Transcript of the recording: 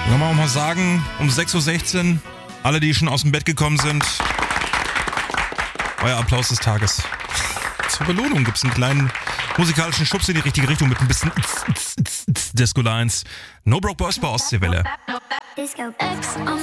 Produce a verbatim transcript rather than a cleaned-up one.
Nochmal mal sagen, um sechs Uhr sechzehn, alle, die schon aus dem Bett gekommen sind, euer Applaus des Tages. Zur Belohnung gibt es einen kleinen musikalischen Schubs in die richtige Richtung mit ein bisschen Disco Lines. No Broke Boys bei Ostseewelle.